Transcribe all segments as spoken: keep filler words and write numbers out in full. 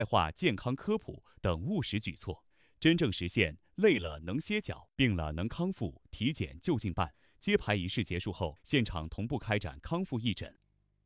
化健康科普等务实举措，真正实现累了能歇脚、病了能康复，体检就近办。揭牌仪式结束后，现场同步开展康复义诊。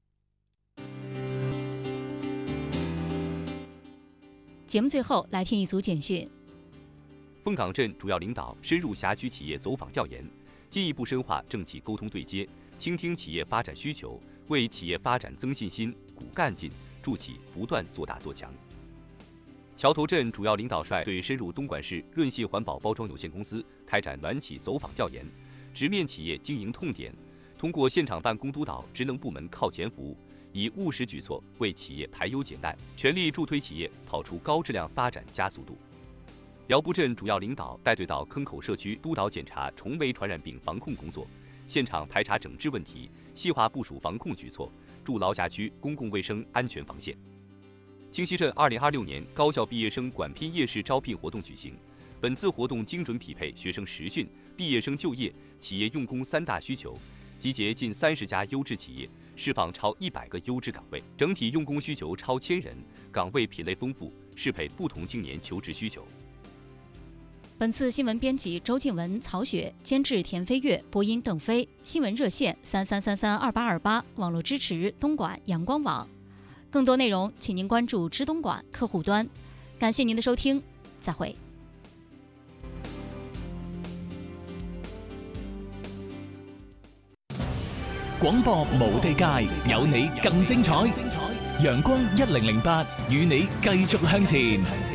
节目最后来听一组简讯。 凤岗镇主要领导深入辖区企业走访调研，进一步深化政企沟通对接，倾听企业发展需求，为企业发展增信心、鼓干劲，助企不断做大做强。桥头镇主要领导率队深入东莞市润系环保包装有限公司开展暖企走访调研，直面企业经营痛点，通过现场办公督导职能部门靠前服务，以务实举措为企业排忧解难，全力助推企业跑出高质量发展加速度。姚埠镇主要领导带队到坑口社区督导检查虫媒传染病防控工作，现场排查整治问题，细化部署防控举措，筑牢辖区公共卫生安全防线。清溪镇二零二六年高校毕业生管聘夜市招聘活动举行，本次活动精准匹配学生实训、毕业生就业、企业用工三大需求，集结近三十家优质企业，释放超一百个优质岗位，整体用工需求超千人，岗位品类丰富，适配不同青年求职需求。 本次新闻编辑周静文、曹雪，监制田飞跃，播音邓飞。新闻热线三三三三二八二八，网络支持东莞阳光网。更多内容，请您关注知东莞客户端。感谢您的收听，再会。 廣播無地界，有你更精彩。陽光一零零八，與你繼續向前。